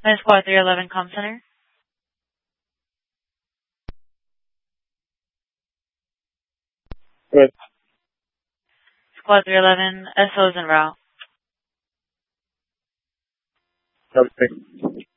Squad 311 Com Center. Good. Squad 311, SO's en route. Okay.